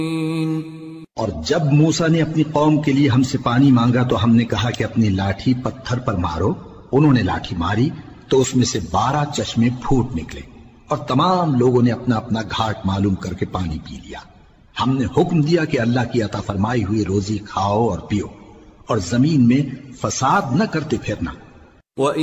और जब मूसा ने अपनी कौम के लिए हमसे पानी मांगा तो हमने कहा कि अपनी लाठी पत्थर पर मारो। उन्होंने लाठी मारी तो उसमें से 12 चश्मे फूट निकले और तमाम लोगों ने अपना अपना घाट मालूम करके पानी पी लिया। हमने हुक्म दिया कि अल्लाह की अता फरमाई हुई रोजी खाओ और पियो और जमीन में फसाद न करते फिरना।